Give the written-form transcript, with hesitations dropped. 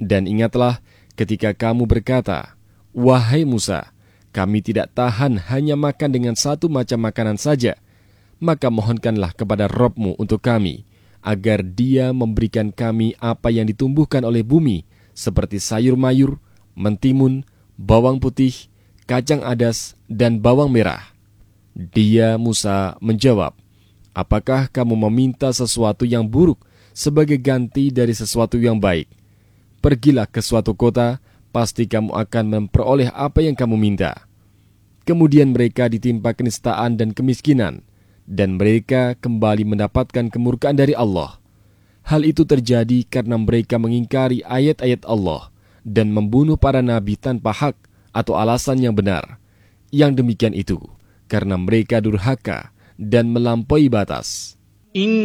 Dan ingatlah ketika kamu berkata, "Wahai Musa, kami tidak tahan hanya makan dengan satu macam makanan saja, maka mohonkanlah kepada Rabb-Mu untuk kami, agar Dia memberikan kami apa yang ditumbuhkan oleh bumi, seperti sayur mayur, mentimun, bawang putih, kacang adas, dan bawang merah." Dia, Musa, menjawab, "Apakah kamu meminta sesuatu yang buruk sebagai ganti dari sesuatu yang baik? Pergilah ke suatu kota, pasti kamu akan memperoleh apa yang kamu minta." Kemudian mereka ditimpa kenistaan dan kemiskinan, dan mereka kembali mendapatkan kemurkaan dari Allah. Hal itu terjadi karena mereka mengingkari ayat-ayat Allah dan membunuh para nabi tanpa hak atau alasan yang benar. Yang demikian itu karena mereka durhaka dan melampaui batas.